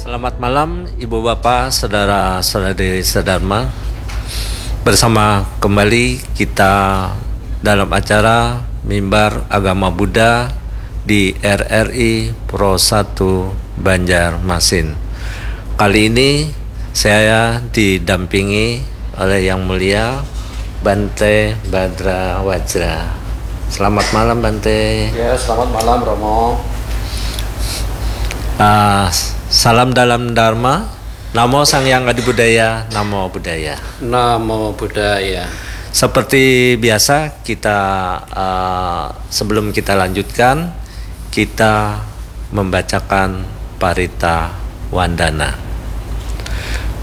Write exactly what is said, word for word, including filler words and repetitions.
Selamat malam Ibu Bapak, Saudara-saudari Sedharma. Bersama kembali kita dalam acara Mimbar Agama Buddha di R R I Pro satu Banjarmasin. Kali ini saya didampingi oleh Yang Mulia Bante Badra Wajra. Selamat malam Bante. Ya, selamat malam Romo. Uh, salam dalam Dharma. Namo Sang Hyang Adi Budaya. Namo Buddhaya. Namo Buddhaya. Seperti biasa kita uh, sebelum kita lanjutkan, kita membacakan Parita Wandana.